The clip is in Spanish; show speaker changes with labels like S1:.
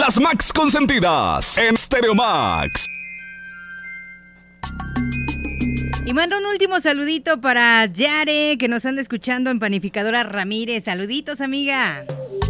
S1: Las Max consentidas en Stereo Max.
S2: Y mando un último saludito para Yare, que nos anda escuchando en Panificadora Ramírez. Saluditos, amiga.